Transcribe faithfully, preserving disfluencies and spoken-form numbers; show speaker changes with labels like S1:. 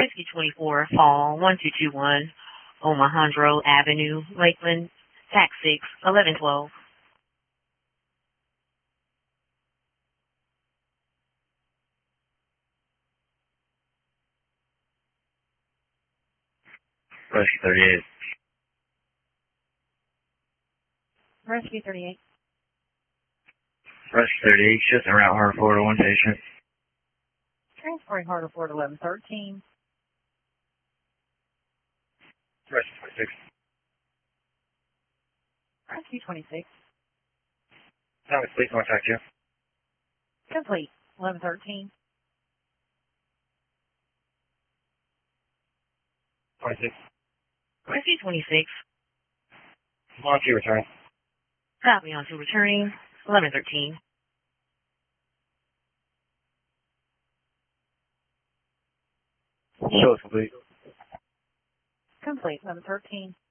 S1: Rescue twenty-four, Fall one two two one, Omohundro Avenue, Lakeland, Tax six, eleven twelve.
S2: Rescue thirty-eight.
S3: Rescue thirty-eight.
S2: Rescue thirty-eight, just en route Hartford to one patient.
S3: Transferring Hartford eleven thirteen.
S2: Rescue twenty-six.
S3: Rescue twenty-six.
S2: Thomas, please contact you.
S3: Complete. eleven thirteen.
S2: twenty-six.
S1: Rescue twenty-six.
S2: On to return.
S1: Copy on to returning, eleven thirteen.
S2: Show is complete.
S3: Complete. eleven thirteen.